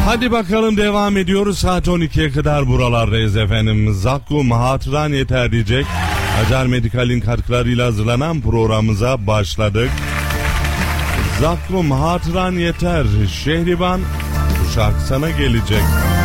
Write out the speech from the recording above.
Hadi bakalım, devam ediyoruz. Saat 12'ye kadar buralardayız efendim. Zakkum hatıran yeter diyecek. Acar Medikal'in katkılarıyla hazırlanan programımıza başladık. Zakkum hatıran yeter. Şehriban, bu şarkı sana gelecek.